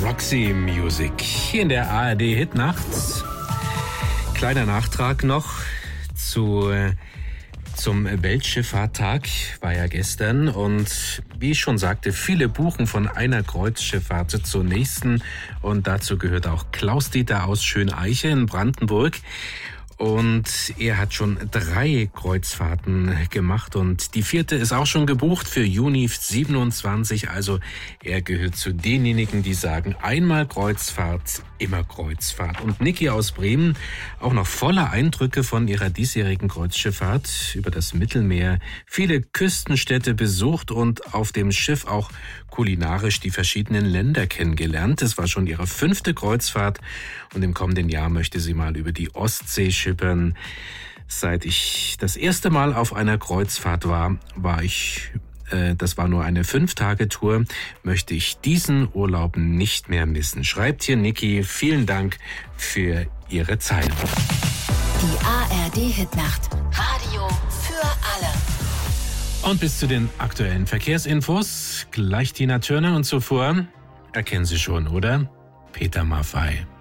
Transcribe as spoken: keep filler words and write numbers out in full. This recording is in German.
Roxy Music hier in der A R D Hitnacht. Kleiner Nachtrag noch zu, zum Weltschifffahrttag, war ja gestern. Und wie ich schon sagte, viele buchen von einer Kreuzschifffahrt zur nächsten. Und dazu gehört auch Klaus-Dieter aus Schöneiche in Brandenburg. Und er hat schon drei Kreuzfahrten gemacht und die vierte ist auch schon gebucht für Juni siebenundzwanzig. Also er gehört zu denjenigen, die sagen, einmal Kreuzfahrt, immer Kreuzfahrt. Und Niki aus Bremen, auch noch voller Eindrücke von ihrer diesjährigen Kreuzschifffahrt über das Mittelmeer, viele Küstenstädte besucht und auf dem Schiff auch kulinarisch die verschiedenen Länder kennengelernt. Es war schon ihre fünfte Kreuzfahrt und im kommenden Jahr möchte sie mal über die Ostsee schippern. Seit ich das erste Mal auf einer Kreuzfahrt war, war ich, äh, das war nur eine Fünf-Tage-Tour, möchte ich diesen Urlaub nicht mehr missen. Schreibt hier Niki, vielen Dank für Ihre Zeit. Die A R D-Hitnacht. Radio für alle. Und bis zu den aktuellen Verkehrsinfos gleich Tina Turner und zuvor, erkennen Sie schon, oder? Peter Maffay.